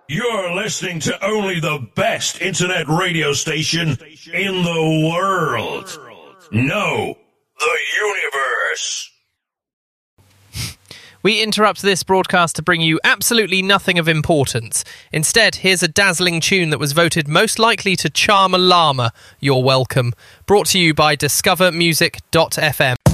You're listening to only the best internet radio station in the world. No, the universe. We interrupt this broadcast to bring you absolutely nothing of importance. Instead, here's a dazzling tune that was voted most likely to charm a llama. You're welcome. Brought to you by discovermusic.fm.